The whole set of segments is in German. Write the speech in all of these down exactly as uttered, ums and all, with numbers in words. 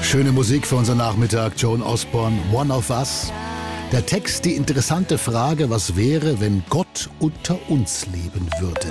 Schöne Musik für unseren Nachmittag. Joan Osborne, One of Us. Der Text, die interessante Frage, was wäre, wenn Gott unter uns leben würde?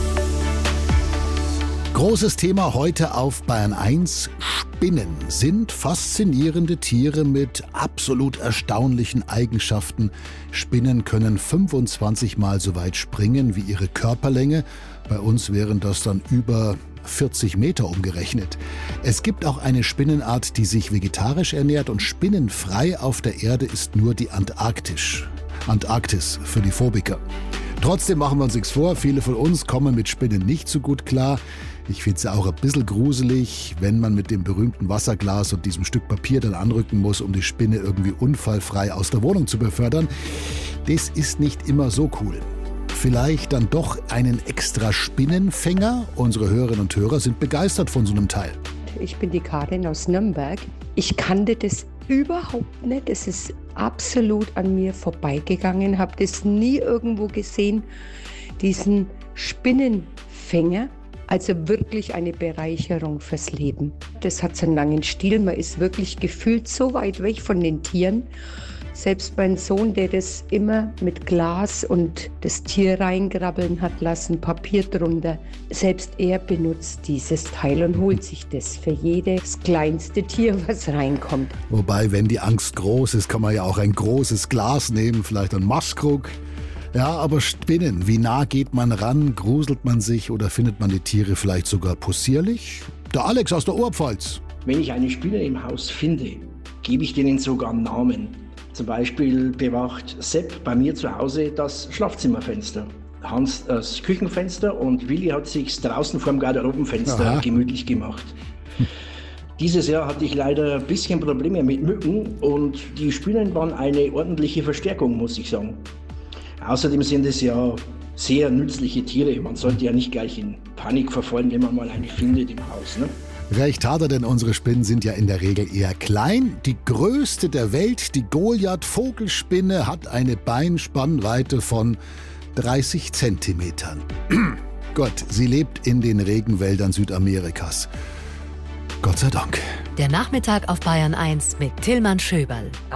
Großes Thema heute auf Bayern eins. Spinnen sind faszinierende Tiere mit absolut erstaunlichen Eigenschaften. Spinnen können fünfundzwanzig Mal so weit springen wie ihre Körperlänge. Bei uns wären das dann über vierzig Meter umgerechnet. Es gibt auch eine Spinnenart, die sich vegetarisch ernährt, und spinnenfrei auf der Erde ist nur die Antarktis. Antarktis für die Phobiker. Trotzdem machen wir uns nichts vor, viele von uns kommen mit Spinnen nicht so gut klar. Ich finde es auch ein bisschen gruselig, wenn man mit dem berühmten Wasserglas und diesem Stück Papier dann anrücken muss, um die Spinne irgendwie unfallfrei aus der Wohnung zu befördern. Das ist nicht immer so cool. Vielleicht dann doch einen extra Spinnenfänger? Unsere Hörerinnen und Hörer sind begeistert von so einem Teil. Ich bin die Karin aus Nürnberg. Ich kannte das überhaupt nicht. Es ist absolut an mir vorbeigegangen. Habe das nie irgendwo gesehen, diesen Spinnenfänger. Also wirklich eine Bereicherung fürs Leben. Das hat so einen langen Stiel. Man ist wirklich gefühlt so weit weg von den Tieren. Selbst mein Sohn, der das immer mit Glas und das Tier reingrabbeln hat lassen, Papier drunter, selbst er benutzt dieses Teil und holt sich das für jedes kleinste Tier, was reinkommt. Wobei, wenn die Angst groß ist, kann man ja auch ein großes Glas nehmen, vielleicht ein Maßkrug. Ja, aber Spinnen, wie nah geht man ran, gruselt man sich oder findet man die Tiere vielleicht sogar possierlich? Der Alex aus der Oberpfalz. Wenn ich eine Spinne im Haus finde, gebe ich denen sogar einen Namen. Zum Beispiel bewacht Sepp bei mir zu Hause das Schlafzimmerfenster, Hans das Küchenfenster und Willi hat sich draußen vor dem Garderobenfenster Aha. gemütlich gemacht. Dieses Jahr hatte ich leider ein bisschen Probleme mit Mücken und die Spinnen waren eine ordentliche Verstärkung, muss ich sagen. Außerdem sind es ja sehr nützliche Tiere. Man sollte ja nicht gleich in Panik verfallen, wenn man mal eine findet im Haus, ne? Recht hat er, denn unsere Spinnen sind ja in der Regel eher klein. Die größte der Welt, die Goliath-Vogelspinne, hat eine Beinspannweite von dreißig Zentimetern. Gott, sie lebt in den Regenwäldern Südamerikas. Gott sei Dank. Der Nachmittag auf Bayern eins mit Tillmann Schöberl.